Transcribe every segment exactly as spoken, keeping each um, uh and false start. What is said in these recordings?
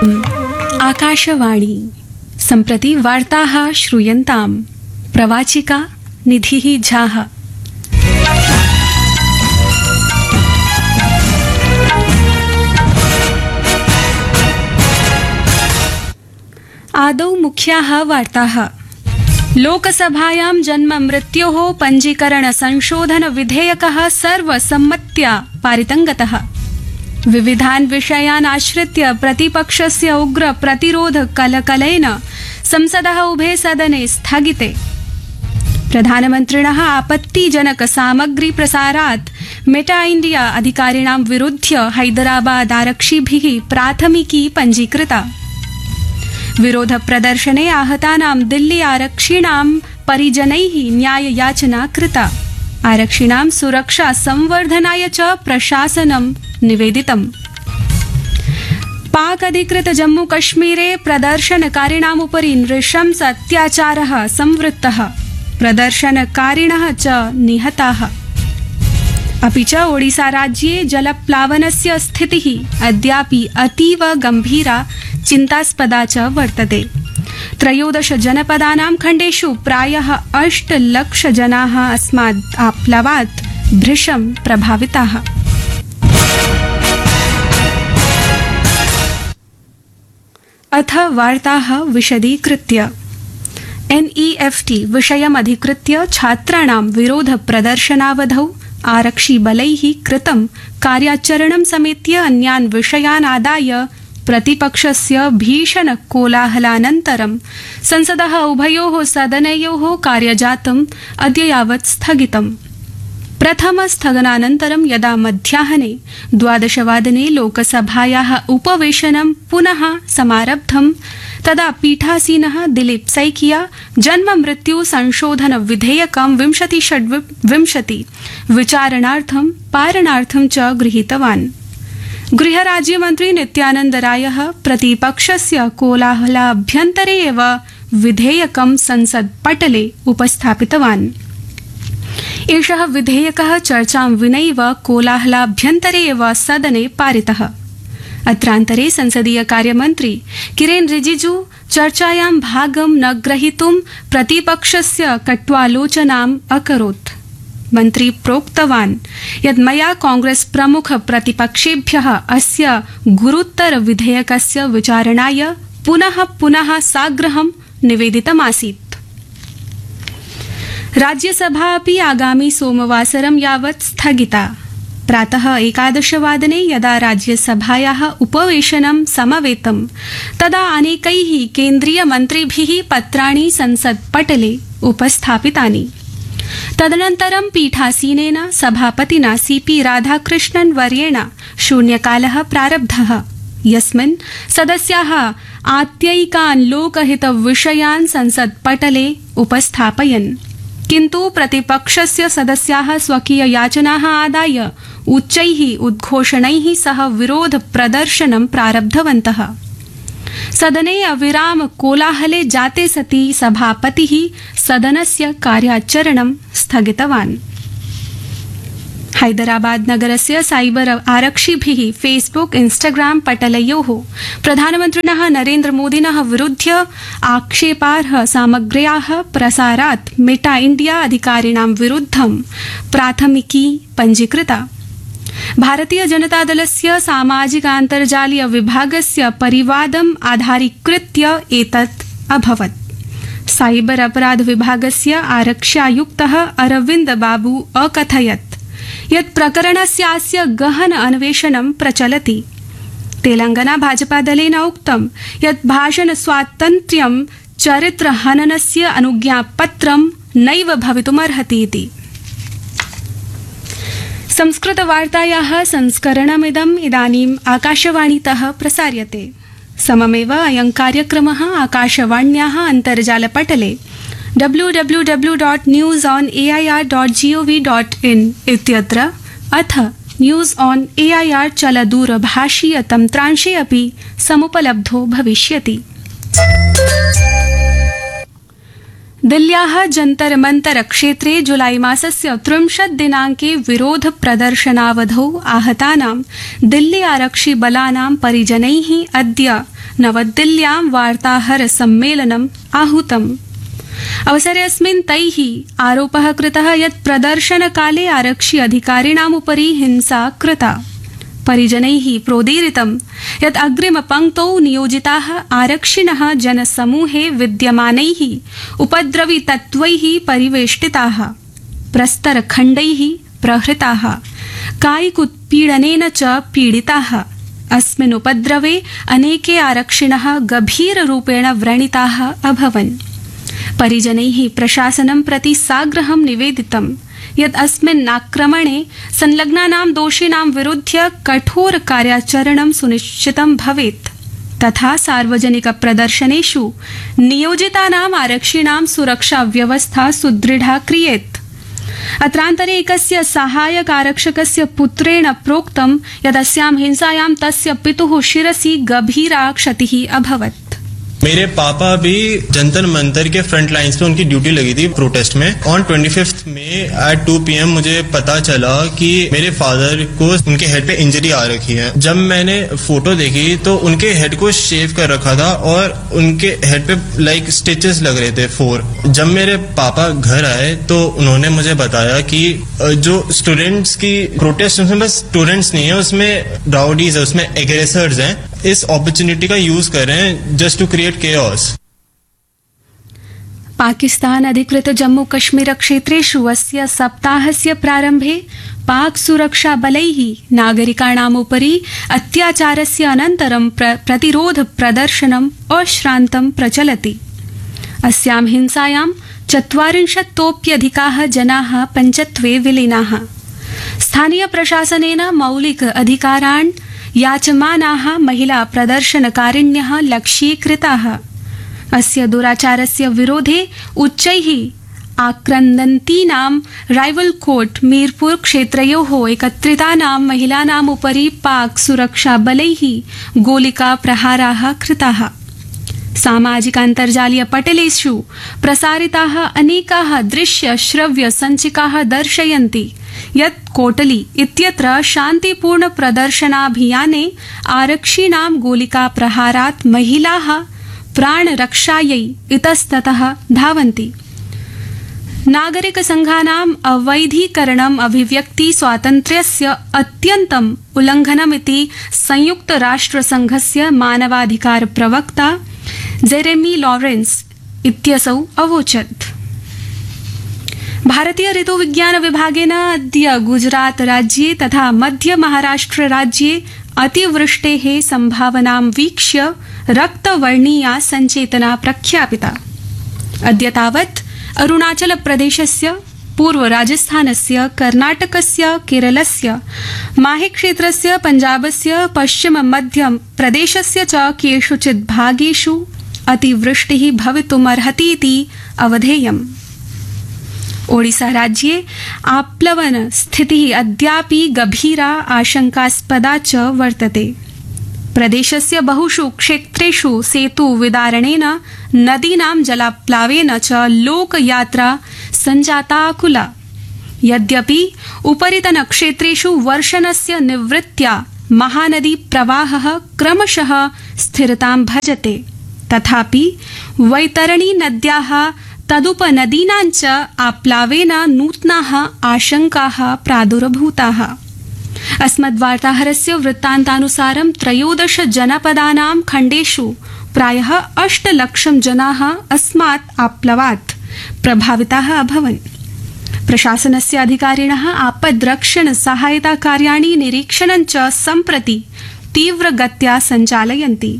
आकाशवाणी सम्प्रति वार्ताः श्रूयन्ताम् प्रवाचिका निधिः झाः। आदौ मुख्याः वार्ताः। लोकसभायां जन्म मृत्योः पञ्जीकरण संशोधन विधेयकः सर्वसम्मत्या पारितं गतः। विविधान् विषयान् आश्रित्य प्रतिपक्षस्य उग्र प्रतिरोध कलकलेन संसदः उभे सदने स्थगिते। प्रधानमन्त्रिणः आपत्तिजनक सामग्री प्रसारात् मेटा इंडिया अधिकारिणां विरुध्य हैदराबाद आरक्षिभिः प्राथमिकी पञ्जीकृता। विरोध प्रदर्शने आहतानां दिल्ली आरक्षिणां परिजनैः न्याययाचना कृता। आरक्षिणां सुरक्षा संवर्धनाय च प्रशासनं निवेदितम्। पाक अधिकृत जम्मू कश्मीरे प्रदर्शनकारिणाम् उपरि नृशंस अत्याचारः संवृत्तः। प्रदर्शनकारिणः च निहताः। अपि च ओडिसा राज्ये जलप्लावनस्य स्थितिः अद्यापि अतीव गम्भीरा चिन्तास्पदा च वर्तते। त्रयोदश जनपदानां खण्डेषु प्रायः अष्ट लक्ष जनाः अस्मात् आप्लावात् भृशं प्रभाविताः। अथ वार्ताः विशदीकृत्य। एन ई एफ टी विषयमधिकृत्य छात्राणां विरोध प्रदर्शनावधौ आरक्षिबलैः कृतं कार्याचरणं समेत्य अन्यान् विषयान् आदाय प्रतिपक्षस्य भीषण कोलाहलानन्तरं संसदः उभयोः सदनयोः कार्यजातम् अद्य यावत् स्थगितम्। प्रथम स्थगनानन्तरं यदा मध्याह्ने द्वादशवादने लोकसभायाः उपवेशनं पुनः समारब्धं तदा पीठासीनः दिलीप सैकिया जन्म मृत्यु संशोधन विधेयकं विंशति षड्विंशति विचारणार्थं पारणार्थं च गृहीतवान्। गृहराज्यमन्त्री नित्यानन्द रायः प्रतिपक्षस्य कोलाहलाभ्यन्तरे एव विधेयकं संसत्पटले उपस्थापितवान्। एषः विधेयकः चर्चां विनैव कोलाहलाभ्यन्तरे एव सदने पारितः। अत्रान्तरे संसदीय कार्यमन्त्री किरेन रिजिजू चर्चायां भागं न ग्रहीतुं प्रतिपक्षस्य कट्वालोचनाम् अकरोत्। मन्त्री प्रोक्तवान् यत् मया कांग्रेस प्रमुख प्रतिपक्षेभ्यः अस्य गुरुतर विधेयकस्य विचारणाय पुनः पुनः साग्रहं निवेदितमासीत्। राज्यसभा अपि आगामि सोमवासरं यावत् स्थगिता। प्रातः एकादशवादने यदा राज्यसभायाः उपवेशनं समवेतं तदा अनेकैः केन्द्रीयमन्त्रिभिः पत्राणि संसत्पटले उपस्थापितानि। तदनन्तरं पीठासीनेन सभापतिना सी पी राधाकृष्णन् वर्येण शून्यकालः प्रारब्धः, यस्मिन् सदस्याः आत्ययिकान् लोकहितविषयान् संसत्पटले उपस्थापयन्। किन्तु प्रतिपक्षस्य सदस्याः स्वकीय याचनाः आदाय उच्चैः उद्घोषणैः सह विरोध प्रदर्शनं प्रारब्धवन्तः। सदने अविराम कोलाहले जाते सति सभापतिः सदनस्य कार्याचरणं स्थगितवान्। हैदराबाद नगरस्य साइबर आरक्षिभिः फेसबुक इंस्टाग्राम पटलयोः प्रधानमन्त्रिणः नरेन्द्र मोदिनः विरुध्य आक्षेपार्ह सामग्र्याः प्रसारात् मेटा इंडिया अधिकारिणां विरुद्धं प्राथमिकी पञ्जीकृता। भारतीय जनता दलस्य सामाजिक आन्तर्जालीय विभागस्य परिवादम् आधारीकृत्य एतत् अभवत्। साइबर अपराध विभागस्य आरक्ष्यायुक्तः अरविन्द बाबू अकथयत् यत् प्रकरणस्यास्य गहन अन्वेषणं प्रचलति। तेलंगाना भाजपा दलेन उक्तं यत् भाषण स्वातन्त्र्यं चरित्रहननस्य अनुज्ञापत्रं नैव भवितुमर्हति इति। संस्कृतवार्तायाः संस्करणमिदम् इदानीम् आकाशवाणीतः प्रसार्यते। सममेव अयं कार्यक्रमः आकाशवाण्याः अन्तर्जालपटले W W W dot news on A I R dot G O V dot in इत्यत्र अथ news on A I R चलदूरभाषीय तन्त्रांशे अपि समुपलब्धो भविष्यति। दिल्ल्याः जन्तर मन्तर क्षेत्रे जुलाई मासस्य त्रिंशत् दिनाङ्के विरोध प्रदर्शनावधौ आहतानां दिल्ली आरक्षि बलानां परिजनैः अद्य नवदिल्ल्यां वार्ताहर सम्मेलनम् आहूतम्। अवसरेऽस्मिन् तैः आरोपः कृतः यत् प्रदर्शनकाले आरक्षि अधिकारिणामुपरि हिंसा कृता। परिजनैः प्रोदीरितं यत् अग्रिमपङ्क्तौ नियोजिताः आरक्षिणः जनसमूहे विद्यमानैः उपद्रवी तत्त्वैः परिवेष्टिताः, प्रस्तरखण्डैः प्रहृताः, कायिकोत्पीडनेन च पीडिताः। अस्मिन् उपद्रवे अनेके आरक्षिणः गभीररूपेण व्रणिताः अभवन्। परिजनैः प्रशासनं प्रति साग्रहं निवेदितम् यत् अस्मिन् आक्रमणे संलग्नानां दोषिणां विरुध्य कठोर कार्याचरणं सुनिश्चितं भवेत् तथा सार्वजनिक प्रदर्शनेषु नियोजितानाम् आरक्षिणां सुरक्षा व्यवस्था सुदृढा क्रियेत्। अत्रान्तरे एकस्य सहायक आरक्षकस्य पुत्रेण प्रोक्तं यत् अस्यां हिंसायां तस्य पितुः शिरसि गभीरा क्षतिः अभवत्। मेरे पापा भी जंतर मंतर के फ्रंट लाइंस पे उनकी ड्यूटी लगी थी प्रोटेस्ट में। ऑन ट्वेंटी फिफ्थ में एट टू पी एम मुझे पता चला कि मेरे फादर को उनके हेड पे इंजरी आ रखी है। जब मैंने फोटो देखी तो उनके हेड को शेव कर रखा था और उनके हेड पे लाइक स्टिचेस लग रहे थे फोर। जब मेरे पापा घर आए तो उन्होंने मुझे बताया कि जो स्टूडेंट्स की प्रोटेस्ट उसमें बस स्टूडेंट्स नहीं है, उसमें राउडीज है, उसमें एग्रेसर्स हैं, इस अपॉर्चुनिटी का यूज कर रहे हैं just to create chaos. Pakistan अधिकृत जम्मू कश्मीर क्षेत्रेषु अस्य सप्ताहस्य प्रारम्भे पाक सुरक्षा बलैः नागरिकाणामुपरि अत्याचारस्य अनन्तरं प्र प्रतिरोध प्रदर्शनम् अश्रान्तं प्रचलति। अस्यां हिंसायां चत्वारिंशत्तोप्यधिकाः जनाः पञ्चत्वे विलीनाः। स्थानीय प्रशासनेन मौलिक अधिकारान् याचमानाः महिला प्रदर्शनकारिण्यः लक्ष्यीकृताः। अस्य दुराचारस्य विरोधे उच्चैः आक्रन्दन्तीनां राइवलकोट मीरपुर क्षेत्रयोः एकत्रितानां महिलानाम् उपरि पाक सुरक्षा बलैः गोलिका प्रहाराः कृताः। सामाजिकान्तर्जालीय पटलेषु प्रसारिताः अनेकाः दृश्य श्रव्य सञ्चिकाः दर्शयन्ति यत् कोटली इत्यत्र शान्तिपूर्ण प्रदर्शनाभियाने आरक्षिणां गोलिका प्रहारात् महिलाः प्राणरक्षायै इतस्ततः धावन्ति। नागरिक संघानाम् अवैधीकरणम् अभिव्यक्ति स्वातन्त्र्यस्य अत्यन्तम् उल्लङ्घनमिति संयुक्त राष्ट्र संघस्य मानवाधिकार प्रवक्ता जेरेमी लॉरेंस इत्यसौ अवोचत्। भारतीय ऋतु विज्ञान विभागेन अद्य गुजरात राज्ये तथा मध्य महाराष्ट्र राज्ये अतिवृष्टेः संभावनां वीक्ष्य रक्तवर्णीया सञ्चेतना प्रख्यापिता। अद्य तावत् अरुणाचल प्रदेशस्य, पूर्व राजस्थानस्य, कर्नाटकस्य, केरलस्य, माहे क्षेत्रस्य, पञ्जाबस्य, पश्चिम मध्य प्रदेशस्य च केषुचित् भागेषु अतिवृष्टिः भवितुमर्हतीति अवधेयम्। ओडिसा राज्ये आप्लवन स्थितिः अद्यापि गभीरा आशंकास्पदा च वर्तते। प्रदेशस्य बहुषु क्षेत्रेषु सेतु विदारणेन, नदीनां जलाप्लावेन च लोकयात्रा सञ्जाताकुला। यद्यपि उपरितन क्षेत्रेषु वर्षणस्य निवृत्त्या महानदी प्रवाहः क्रमशः स्थिरतां भजते, तथापि वैतरणी नद्याः तदुपनदीनां च आप्लावेन नूतनाः आशंकाः प्रादुर्भूताः। अस्मद्वार्ताहरस्य वृत्तान्तानुसारं त्रयोदश जनपदानां खण्डेषु प्रायः अष्टलक्षं जनाः अस्मात् आप्लवात् प्रभाविताः अभवन्। प्रशासनस्य अधिकारिणः आपद्रक्षण सहायता कार्याणि निरीक्षणं च सम्प्रति तीव्रगत्या सञ्चालयन्ति।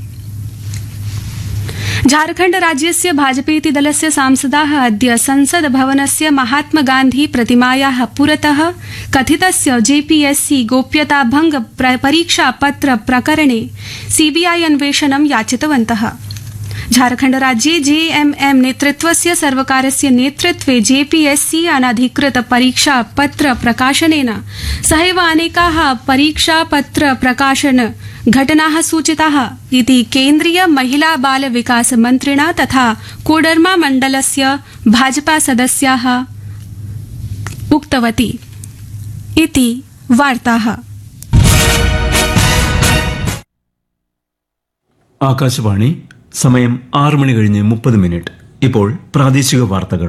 झारखण्ड राज्यस्य भाजपेति दलस्य सांसदाः अद्य संसद भवनस्य महात्मा गान्धी प्रतिमायाः पुरतः कथितस्य जेपीएससी गोप्यताभंग परीक्षापत्र प्रकरणे सीबीआई अन्वेषणं याचितवन्तः। झारखण्डराज्ये जेएमएम नेतृत्वस्य सर्वकारस्य नेतृत्वे जेपीएससी अनधिकृत परीक्षा पत्र प्रकाशनेन सहैव अनेकाः परीक्षापत्र प्रकाशन घटनाः सूचिताः इति केन्द्रीय महिला बाल विकास मन्त्रिणा तथा कोडरमा मण्डलस्य भाजपा सदस्याः उक्तवती इति वार्ताः। ആകാശവാണി സമയം ആറ് മണി കഴിഞ്ഞ് മുപ്പത് മിനിറ്റ്. ഇപ്പോൾ പ്രാദേശിക വാർത്തകൾ.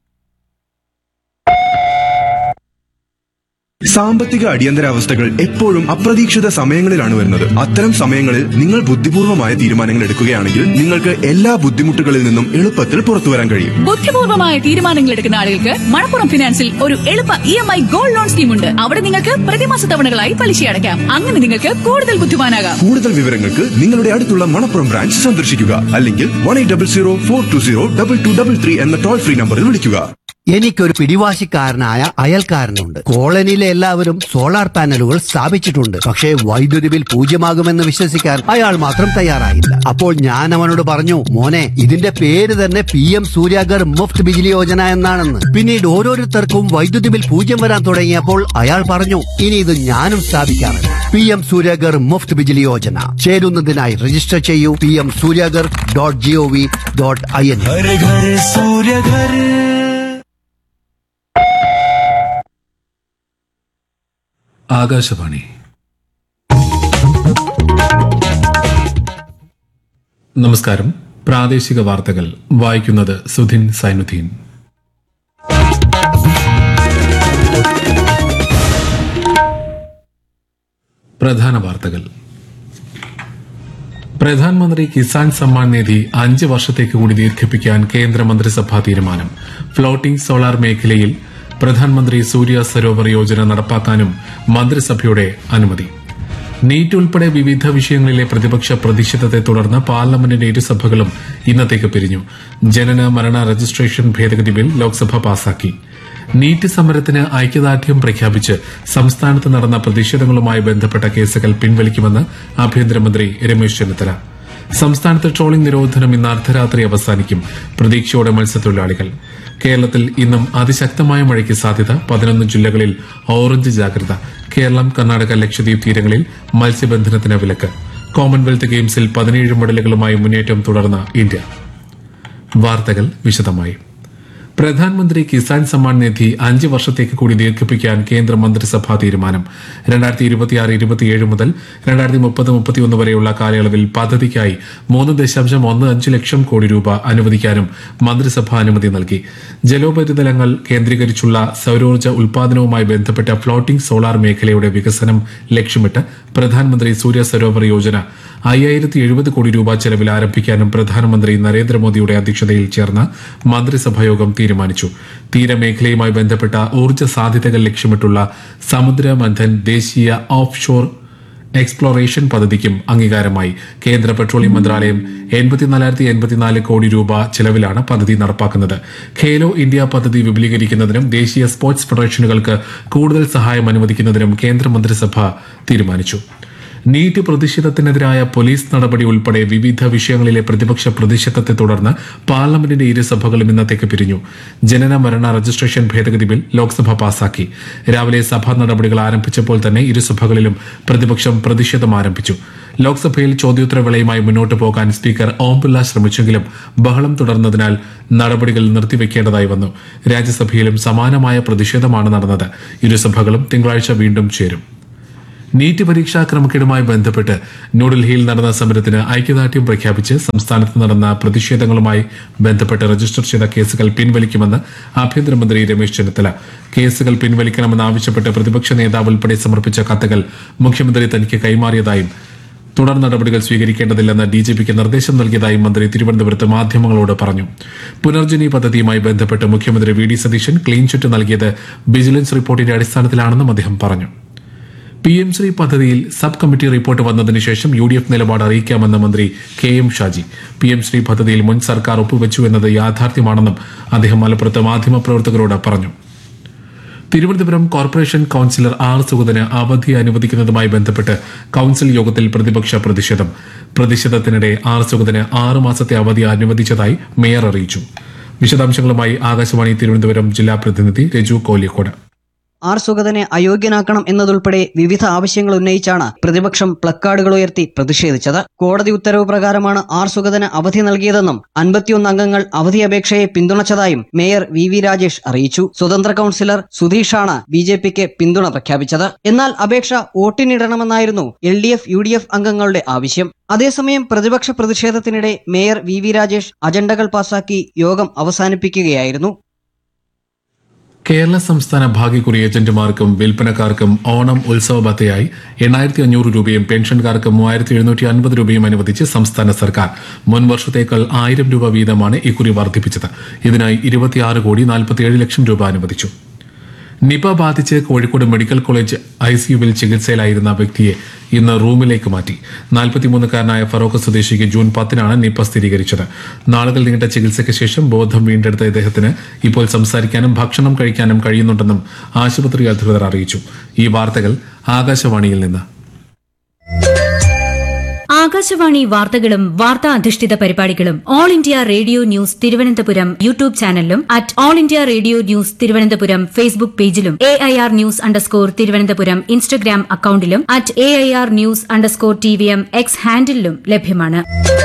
സാമ്പത്തിക അടിയന്തരാവസ്ഥകൾ എപ്പോഴും അപ്രതീക്ഷിത സമയങ്ങളിലാണ് വരുന്നത്. അത്തരം സമയങ്ങളിൽ നിങ്ങൾ ബുദ്ധിപൂർവമായ തീരുമാനങ്ങൾ എടുക്കുകയാണെങ്കിൽ നിങ്ങൾക്ക് എല്ലാ ബുദ്ധിമുട്ടുകളിൽ നിന്നും എളുപ്പത്തിൽ പുറത്തു വരാൻ കഴിയും. ബുദ്ധിപൂർവമായ തീരുമാനങ്ങൾ എടുക്കുന്ന ആളുകൾക്ക് മണപ്പുറം ഫിനാൻസിൽ ഒരു എളുപ്പ E M I gold loan scheme ഉണ്ട്. അവിടെ നിങ്ങൾക്ക് പ്രതിമാസ തവണകളായി പലിശ അടയ്ക്കാം. അങ്ങനെ നിങ്ങൾക്ക് കൂടുതൽ ബുദ്ധിമാനാകാം. കൂടുതൽ വിവരങ്ങൾക്ക് നിങ്ങളുടെ അടുത്തുള്ള മണപ്പുറം ബ്രാഞ്ച് സന്ദർശിക്കുക, അല്ലെങ്കിൽ one eight double zero four to zero double two double three എന്ന ടോൾ ഫ്രീ നമ്പറിൽ വിളിക്കുക. എനിക്കൊരു പിടിവാശിക്കാരനായ അയൽക്കാരനുണ്ട്. കോളനിയിലെ എല്ലാവരും സോളാർ പാനലുകൾ സ്ഥാപിച്ചിട്ടുണ്ട്. പക്ഷേ വൈദ്യുതി ബിൽ പൂജ്യമാകുമെന്ന് വിശ്വസിക്കാൻ അയാൾ മാത്രം തയ്യാറായില്ല. അപ്പോൾ ഞാൻ അവനോട് പറഞ്ഞു, മോനെ, ഇതിന്റെ പേര് തന്നെ പി എം സൂര്യാഗർ മുഫ്ത് ബിജിലി യോജന എന്നാണെന്ന്. പിന്നീട് ഓരോരുത്തർക്കും വൈദ്യുതി ബിൽ പൂജ്യം വരാൻ തുടങ്ങിയപ്പോൾ അയാൾ പറഞ്ഞു, ഇനി ഇത് ഞാനും സ്ഥാപിക്കാറുണ്ട്. P M Suryaghar Muft Bijli Yojana ചേരുന്നതിനായി register ചെയ്യൂ P M Suryaghar dot G O V dot I N. Akashvani. നമസ്കാരം. പ്രാദേശിക വാർത്തകൾ വായിക്കുന്നത് സുധിൻ സൈനുദ്ദീൻ. പ്രധാന വാർത്തകൾ. പ്രധാനമന്ത്രി കിസാൻ സമ്മാൻ നിധി അഞ്ച് വർഷത്തേക്ക് കൂടി ദീർഘിപ്പിക്കാൻ കേന്ദ്രമന്ത്രിസഭാ തീരുമാനം. ഫ്ലോട്ടിംഗ് സോളാർ മേഖലയിൽ പ്രധാനമന്ത്രി സൂര്യ സരോവർ യോജന നടപ്പാക്കാനും മന്ത്രിസഭയുടെ അനുമതി. നീറ്റ് ഉൾപ്പെടെ വിവിധ വിഷയങ്ങളിലെ പ്രതിപക്ഷ പ്രതിഷേധത്തെ തുടർന്ന് പാർലമെന്റിന്റെ ഇരുസഭകളും ഇന്നത്തേക്ക് പിരിഞ്ഞു. ജനന മരണ രജിസ്ട്രേഷൻ ഭേദഗതി ബിൽ ലോക്സഭ പാസാക്കി. നീറ്റ് സമരത്തിന് ഐക്യദാർഢ്യം പ്രഖ്യാപിച്ച് സംസ്ഥാനത്ത് നടന്ന പ്രതിഷേധങ്ങളുമായി ബന്ധപ്പെട്ട കേസുകൾ പിൻവലിക്കുമെന്ന് ആഭ്യന്തരമന്ത്രി രമേശ് ചെന്നിത്തല. സംസ്ഥാനത്ത് ട്രോളിംഗ് നിരോധനം ഇന്ന് അർദ്ധരാത്രി അവസാനിക്കും. പ്രതീക്ഷയോടെ മത്സ്യത്തൊഴിലാളികൾ. കേരളത്തിൽ ഇന്നും അതിശക്തമായ മഴയ്ക്ക് സാധ്യത. പതിനൊന്ന് ജില്ലകളിൽ ഓറഞ്ച് ജാഗ്രത. കേരളം, കർണാടക, ലക്ഷദ്വീപ് തീരങ്ങളിൽ മത്സ്യബന്ധനത്തിന് വിലക്ക്. കോമൺവെൽത്ത് ഗെയിംസിൽ പതിനേഴ് മെഡലുകളുമായി മുന്നേറ്റം തുടർന്ന ഇന്ത്യ. വാർത്തകൾ വിശദമായി. പ്രധാനമന്ത്രി കിസാൻ സമ്മാൻ നിധി അഞ്ച് വർഷത്തേക്ക് കൂടി ദീർഘിപ്പിക്കാൻ കേന്ദ്ര മന്ത്രിസഭാ തീരുമാനം. രണ്ടായിരത്തി ഇരുപത്തിയാറ് ഇരുപത്തിയേഴ് മുതൽ രണ്ടായിരത്തി മുപ്പത് മുപ്പത്തിയൊന്ന് വരെയുള്ള കാലയളവിൽ പദ്ധതിക്കായി മൂന്ന് ദശാംശം ഒന്ന് അഞ്ച് ലക്ഷം കോടി രൂപ അനുവദിക്കാനും മന്ത്രിസഭ അനുമതി നൽകി. ജലോപരിതലങ്ങൾ കേന്ദ്രീകരിച്ചുള്ള സൌരോർജ്ജ ഉൽപാദനവുമായി ബന്ധപ്പെട്ട ഫ്ലോട്ടിംഗ് സോളാർ മേഖലയുടെ വികസനം ലക്ഷ്യമിട്ട് പ്രധാനമന്ത്രി സൂര്യ സരോവർ യോജന അയ്യായിരത്തി എഴുപത് കോടി രൂപ ചെലവിൽ ആരംഭിക്കാനും പ്രധാനമന്ത്രി നരേന്ദ്രമോദിയുടെ അധ്യക്ഷതയിൽ ചേർന്ന മന്ത്രിസഭായോഗം തീരുമാനിച്ചു. തീരമേഖലയുമായി ബന്ധപ്പെട്ട ഊർജ്ജ സാധ്യതകൾ ലക്ഷ്യമിട്ടുള്ള സമുദ്രമന്ഥൻ ദേശീയ ഓഫ് ഷോർ എക്സ്പ്ലോറേഷൻ പദ്ധതിക്കും അംഗീകാരമായി. കേന്ദ്ര പെട്രോളിയം മന്ത്രാലയം എൺപത്തിനാലായിരത്തി എൺപത്തിനാല് കോടി രൂപ ചെലവിലാണ് പദ്ധതി നടപ്പാക്കുന്നത്. ഖേലോ ഇന്ത്യ പദ്ധതി വിപുലീകരിക്കുന്നതിനും ദേശീയ സ്പോർട്സ് ഫെഡറേഷനുകൾക്ക് കൂടുതൽ സഹായം അനുവദിക്കുന്നതിനും കേന്ദ്രമന്ത്രിസഭ തീരുമാനിച്ചു. നീറ്റ് പ്രതിഷേധത്തിനെതിരായ പോലീസ് നടപടി ഉൾപ്പെടെ വിവിധ വിഷയങ്ങളിലെ പ്രതിപക്ഷ പ്രതിഷേധത്തെ തുടർന്ന് പാർലമെന്റിന്റെ ഇരുസഭകളും ഇന്നത്തേക്ക് പിരിഞ്ഞു. ജനന മരണ രജിസ്ട്രേഷൻ ഭേദഗതി ബിൽ ലോക്സഭ പാസാക്കി. രാവിലെ സഭാ നടപടികൾ ആരംഭിച്ചപ്പോൾ തന്നെ ഇരുസഭകളിലും പ്രതിപക്ഷം പ്രതിഷേധം ആരംഭിച്ചു. ലോക്സഭയിൽ ചോദ്യോത്തരവേളയുമായി മുന്നോട്ടു പോകാൻ സ്പീക്കർ ഓം ബിർള ശ്രമിച്ചെങ്കിലും ബഹളം തുടർന്നതിനാൽ നടപടികൾ നിർത്തിവെക്കേണ്ടതായി വന്നു. രാജ്യസഭയിലും സമാനമായ പ്രതിഷേധമാണ് നടന്നത്. ഇരുസഭകളും തിങ്കളാഴ്ച വീണ്ടും ചേരും. നീറ്റ് പരീക്ഷാ ക്രമക്കേടുമായി ബന്ധപ്പെട്ട് ന്യൂഡൽഹിയിൽ നടന്ന സമരത്തിന് ഐക്യദാർഢ്യം പ്രഖ്യാപിച്ച് സംസ്ഥാനത്ത് നടന്ന പ്രതിഷേധങ്ങളുമായി ബന്ധപ്പെട്ട് രജിസ്റ്റർ ചെയ്ത കേസുകൾ പിൻവലിക്കുമെന്ന് ആഭ്യന്തരമന്ത്രി രമേശ് ചെന്നിത്തല. കേസുകൾ പിൻവലിക്കണമെന്നാവശ്യപ്പെട്ട് പ്രതിപക്ഷ നേതാവ് ഉൾപ്പെടെ സമർപ്പിച്ച കത്തുകൾ മുഖ്യമന്ത്രി തനിക്ക് കൈമാറിയതായും തുടർ നടപടികൾ സ്വീകരിക്കേണ്ടതില്ലെന്ന് ഡിജിപിക്ക് നിർദ്ദേശം നൽകിയതായും മന്ത്രി തിരുവനന്തപുരത്ത് മാധ്യമങ്ങളോട് പറഞ്ഞു. പുനർജനി പദ്ധതിയുമായി ബന്ധപ്പെട്ട് മുഖ്യമന്ത്രി V D Satheesan clean chit നൽകിയത് വിജിലൻസ് റിപ്പോർട്ടിന്റെ അടിസ്ഥാനത്തിലാണെന്നും അദ്ദേഹം പറഞ്ഞു. പി എം ശ്രീ പദ്ധതിയിൽ സബ് കമ്മിറ്റി റിപ്പോർട്ട് വന്നതിന് ശേഷം യു ഡി എഫ് നിലപാട് അറിയിക്കാമെന്ന് മന്ത്രി K M Shaji. P M Shri പദ്ധതിയിൽ മുൻ സർക്കാർ ഒപ്പുവെച്ചു എന്നത് യാഥാർത്ഥ്യമാണെന്നും അദ്ദേഹം മലപ്പുറത്ത് മാധ്യമപ്രവർത്തകരോട് പറഞ്ഞു. തിരുവനന്തപുരം കോർപ്പറേഷൻ കൌൺസിലർ ആർ സുഗതന് അവധി അനുവദിക്കുന്നതുമായി ബന്ധപ്പെട്ട് കൌൺസിൽ യോഗത്തിൽ പ്രതിപക്ഷ പ്രതിഷേധം പ്രതിഷേധത്തിനിടെ ആർ സുഗതന് ആറ് മാസത്തെ അവധി അനുവദിച്ചതായി മേയർ അറിയിച്ചു. വിശദാംശങ്ങളുമായി ആകാശവാണി തിരുവനന്തപുരം ജില്ലാ പ്രതിനിധി രജു കോലിയക്കോട്. ആർ സുഗതനെ അയോഗ്യനാക്കണം എന്നതുൾപ്പെടെ വിവിധ ആവശ്യങ്ങൾ ഉന്നയിച്ചാണ് പ്രതിപക്ഷം പ്ലക്കാർഡുകൾ ഉയർത്തി പ്രതിഷേധിച്ചത്. കോടതി ഉത്തരവ് പ്രകാരമാണ് ആർ സുഗതന് അവധി നൽകിയതെന്നും അൻപത്തിയൊന്ന് അംഗങ്ങൾ അവധി അപേക്ഷയെ പിന്തുണച്ചതായും മേയർ വി വി രാജേഷ് അറിയിച്ചു. സ്വതന്ത്ര കൌൺസിലർ സുധീഷാണ് ബി ജെ പിക്ക് പിന്തുണ പ്രഖ്യാപിച്ചത്. എന്നാൽ അപേക്ഷ വോട്ടിനിടണമെന്നായിരുന്നു L D F U D F അംഗങ്ങളുടെ ആവശ്യം. അതേസമയം പ്രതിപക്ഷ പ്രതിഷേധത്തിനിടെ മേയർ വി വി രാജേഷ് അജണ്ടകൾ പാസാക്കി യോഗം അവസാനിപ്പിക്കുകയായിരുന്നു. കേരള സംസ്ഥാന ഭാഗ്യക്കുറി ഏജന്റുമാർക്കും വിൽപ്പനക്കാർക്കും ഓണം ഉത്സവ ബത്തയായി എണ്ണായിരത്തി അഞ്ഞൂറ് രൂപയും പെൻഷൻകാർക്ക് മൂവായിരത്തി എഴുന്നൂറ്റി അൻപത് രൂപയും അനുവദിച്ച് സംസ്ഥാന സർക്കാർ മുൻ വർഷത്തേക്കാൾ ആയിരം രൂപ വീതമാണ് ഇക്കുറി വർദ്ധിപ്പിച്ചത്. ഇതിനായി ഇരുപത്തിയാറ് കോടി നാൽപ്പത്തിയേഴ് ലക്ഷം രൂപ അനുവദിച്ചു. നിപ ബാധിച്ച് കോഴിക്കോട് മെഡിക്കൽ കോളേജ് ഐസിയുവിൽ ചികിത്സയിലായിരുന്ന വ്യക്തിയെ ഇന്ന് റൂമിലേക്ക് മാറ്റി. നാൽപ്പത്തിമൂന്നുകാരനായ ഫറോക്ക് സ്വദേശിക്ക് ജൂൺ പത്തിനാണ് നിപ സ്ഥിരീകരിച്ചത്. നാളുകൾ നീണ്ട ചികിത്സയ്ക്ക് ശേഷം ബോധം വീണ്ടെടുത്ത ഇദ്ദേഹത്തിന് ഇപ്പോൾ സംസാരിക്കാനും ഭക്ഷണം കഴിക്കാനും കഴിയുന്നുണ്ടെന്നും ആശുപത്രി അധികൃതർ അറിയിച്ചു. ഈ വാർത്തകൾ ആകാശവാണിയിൽ നിന്ന്. ആകാശവാണി വാർത്തകളും വാർത്താ അധിഷ്ഠിത പരിപാടികളും all India radio news Thiruvananthapuram YouTube ചാനലിലും at all India radio news Thiruvananthapuram Facebook പേജിലും A I R news underscore Thiruvananthapuram Instagram അക്കൌണ്ടിലും at A I R news underscore T V M X ഹാൻഡിലും ലഭ്യമാണ്.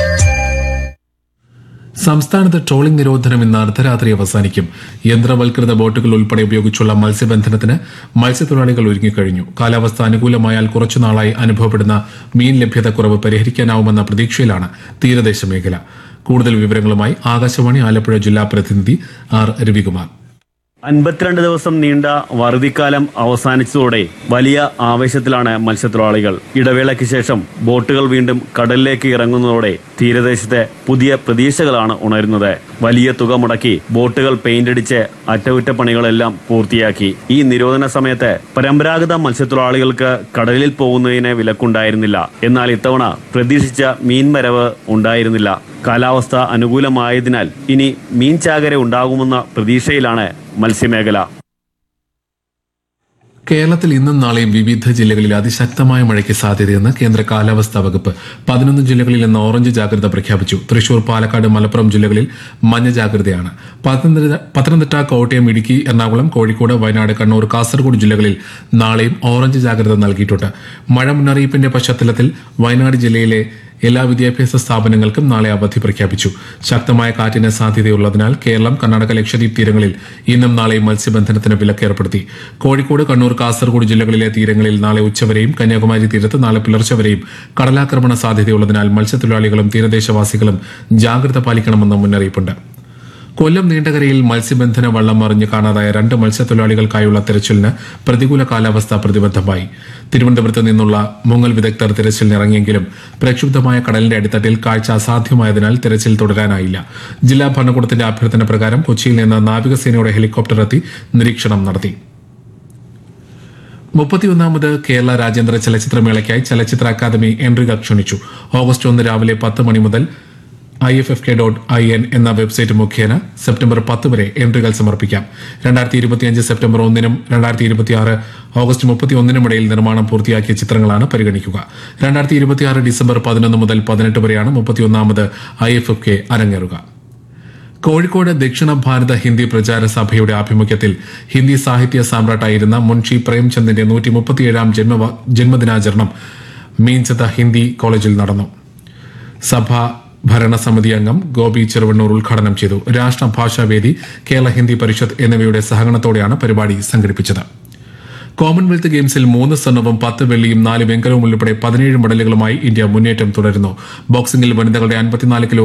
സംസ്ഥാനത്ത് ട്രോളിംഗ് നിരോധനം ഇന്ന് അർദ്ധരാത്രി അവസാനിക്കും. യന്ത്രവൽകൃത ബോട്ടുകൾ ഉൾപ്പെടെ ഉപയോഗിച്ചുള്ള മത്സ്യബന്ധനത്തിന് മത്സ്യത്തൊഴിലാളികൾ ഒരുങ്ങിക്കഴിഞ്ഞു. കാലാവസ്ഥ അനുകൂലമായാൽ കുറച്ചുനാളായി അനുഭവപ്പെടുന്ന മീൻ ലഭ്യത കുറവ് പരിഹരിക്കാനാവുമെന്ന പ്രതീക്ഷയിലാണ് തീരദേശ മേഖല. കൂടുതൽ വിവരങ്ങളുമായി ആകാശവാണി ആലപ്പുഴ ജില്ലാ പ്രതിനിധി ആർ രവികുമാർ. അൻപത്തിരണ്ട് ദിവസം നീണ്ട വറുതിക്കാലം അവസാനിച്ചതോടെ വലിയ ആവേശത്തിലാണ് മത്സ്യത്തൊഴിലാളികൾ. ഇടവേളയ്ക്ക് ശേഷം ബോട്ടുകൾ വീണ്ടും കടലിലേക്ക് ഇറങ്ങുന്നതോടെ തീരദേശത്തെ പുതിയ പ്രതീക്ഷകളാണ് ഉണരുന്നത്. വലിയ തുക മുടക്കി ബോട്ടുകൾ പെയിന്റ് അടിച്ച് അറ്റകുറ്റപ്പണികളെല്ലാം പൂർത്തിയാക്കി. ഈ നിരോധന സമയത്ത് പരമ്പരാഗത മത്സ്യത്തൊഴിലാളികൾക്ക് കടലിൽ പോകുന്നതിന് വിലക്കുണ്ടായിരുന്നില്ല. എന്നാൽ ഇത്തവണ പ്രതീക്ഷിച്ച മീൻവരവ് ഉണ്ടായിരുന്നില്ല. കാലാവസ്ഥ അനുകൂലമായതിനാൽ ഇനി മീൻ ചാകര ഉണ്ടാകുമെന്ന പ്രതീക്ഷയിലാണ് മത്സ്യമേഖല. കേരളത്തിൽ ഇന്നും നാളെയും വിവിധ ജില്ലകളിൽ അതിശക്തമായ മഴയ്ക്ക് സാധ്യതയെന്ന് കേന്ദ്ര കാലാവസ്ഥാ വകുപ്പ്. പതിനൊന്ന് ജില്ലകളിൽ ഇന്ന് ഓറഞ്ച് ജാഗ്രത പ്രഖ്യാപിച്ചു. തൃശൂർ, പാലക്കാട്, മലപ്പുറം ജില്ലകളിൽ മഞ്ഞ ജാഗ്രതയാണ്. പത്തനംതിട്ട, കോട്ടയം, ഇടുക്കി, എറണാകുളം, കോഴിക്കോട്, വയനാട്, കണ്ണൂർ, കാസർഗോഡ് ജില്ലകളിൽ നാളെയും ഓറഞ്ച് ജാഗ്രത നൽകിയിട്ടുണ്ട്. മഴ മുന്നറിയിപ്പിന്റെ പശ്ചാത്തലത്തിൽ വയനാട് ജില്ലയിലെ എല്ലാ വിദ്യാഭ്യാസ സ്ഥാപനങ്ങൾക്കും നാളെ അവധി പ്രഖ്യാപിച്ചു. ശക്തമായ കാറ്റിന് സാധ്യതയുള്ളതിനാൽ കേരളം, കർണാടക, ലക്ഷദ്വീപ് തീരങ്ങളിൽ ഇന്നും നാളെയും മത്സ്യബന്ധനത്തിന് വിലക്ക് ഏർപ്പെടുത്തി. കോഴിക്കോട്, കണ്ണൂർ, കാസർഗോഡ് ജില്ലകളിലെ തീരങ്ങളിൽ നാളെ ഉച്ചവരെയും കന്യാകുമാരി തീരത്ത് നാളെ പുലർച്ചെ വരെയും കടലാക്രമണ സാധ്യതയുള്ളതിനാൽ മത്സ്യത്തൊഴിലാളികളും തീരദേശവാസികളും ജാഗ്രത പാലിക്കണമെന്ന് മുന്നറിയിപ്പുണ്ട്. കൊല്ലം നീണ്ടകരയിൽ മത്സ്യബന്ധന വള്ളം മറിഞ്ഞ് കാണാതായ രണ്ട് മത്സ്യത്തൊഴിലാളികൾക്കായുള്ള തെരച്ചിലിന് പ്രതികൂല കാലാവസ്ഥ പ്രതിബദ്ധമായി. തിരുവനന്തപുരത്ത് നിന്നുള്ള മുങ്ങൽ വിദഗ്ധർ തിരച്ചിലിനിറങ്ങിയെങ്കിലും പ്രക്ഷുബ്ധമായ കടലിന്റെ അടിത്തട്ടിൽ കാഴ്ച അസാധ്യമായതിനാൽ തിരച്ചിൽ തുടരാനായില്ല. ജില്ലാ ഭരണകൂടത്തിന്റെ അഭ്യർത്ഥന പ്രകാരം കൊച്ചിയിൽ നിന്ന് നാവികസേനയുടെ ഹെലികോപ്റ്റർ എത്തി നിരീക്ഷണം നടത്തി. മുപ്പത്തിയൊന്നാമത് കേരള രാജ്യാന്തര ചലച്ചിത്രമേളയ്ക്കായി ചലച്ചിത്ര അക്കാദമി എൻട്രികൾ ക്ഷണിച്ചു. ഓഗസ്റ്റ് ഒന്ന് രാവിലെ പത്ത് മണി മുതൽ I F F K dot I N എന്ന വെബ്സൈറ്റ് മുഖേന സെപ്റ്റംബർ പത്ത് വരെ എൻട്രികൾ സമർപ്പിക്കാം. രണ്ടായിരത്തി ഇരുപത്തിയഞ്ച് സെപ്റ്റംബർ ഒന്നിനും രണ്ടായിരത്തി ഇരുപത്തിയാറ് ഓഗസ്റ്റ് മുപ്പത്തി ഒന്നിനും ഇടയിൽ നിർമ്മാണം പൂർത്തിയാക്കിയ ചിത്രങ്ങളാണ് പരിഗണിക്കുക. രണ്ടായിരത്തി ഇരുപത്തിയാറ് ഡിസംബർ പതിനൊന്ന് മുതൽ പതിനെട്ട് വരെയാണ് മുപ്പത്തിയൊന്നാമത് I F F K അരങ്ങേറുക. Kozhikode ദക്ഷിണ ഭാരത ഹിന്ദി പ്രചാര സഭയുടെ ആഭിമുഖ്യത്തിൽ ഹിന്ദി സാഹിത്യ സാമ്രാട്ടായിരുന്ന മുൻഷി പ്രേംചന്ദിന്റെ നൂറ്റി മുപ്പത്തിയേഴാം ജന്മദിനാചരണം മീൻചത ഹിന്ദി കോളേജിൽ നടന്നു. സഭ ഭരണസമിതി അംഗം ഗോപി ചെറുവണ്ണൂർ ഉദ്ഘാടനം ചെയ്തു. രാഷ്ട്രഭാഷാവേദി, കേരള ഹിന്ദി പരിഷത്ത് എന്നിവയുടെ സഹകരണത്തോടെയാണ് പരിപാടി സംഘടിപ്പിച്ചത്. കോമൺവെൽത്ത് ഗെയിംസിൽ മൂന്ന് സ്വർണവും പത്ത് വെള്ളിയും നാല് വെങ്കലവും ഉൾപ്പെടെ പതിനേഴ് മെഡലുകളുമായി ഇന്ത്യ മുന്നേറ്റം തുടരുന്നു. ബോക്സിംഗിൽ വനിതകളുടെ അൻപത്തിനാല് കിലോ